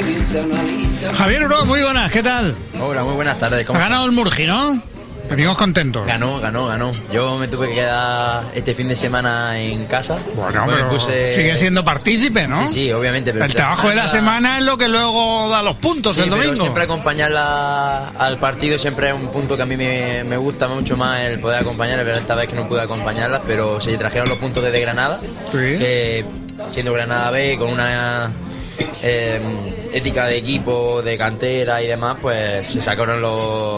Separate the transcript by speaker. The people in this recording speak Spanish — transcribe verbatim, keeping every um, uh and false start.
Speaker 1: Javier Uro, muy buenas, ¿qué tal?
Speaker 2: Hola, muy buenas tardes.
Speaker 1: Ha ganado el Murgi, ¿no? Venimos contentos.
Speaker 2: Ganó, ganó, ganó. Yo me tuve que quedar este fin de semana en casa.
Speaker 1: Bueno, pero puse... sigue siendo partícipe, ¿no?
Speaker 2: Sí, sí, obviamente. Pero
Speaker 1: el trabajo de la semana es lo que luego da los puntos sí, el domingo.
Speaker 2: Pero siempre acompañarla al partido siempre es un punto que a mí me, me gusta mucho más el poder acompañarla. Pero esta vez que no pude acompañarlas, pero se trajeron los puntos desde Granada. Sí. Que siendo Granada B, con una... Eh, ética de equipo, de cantera y demás, pues se sacaron los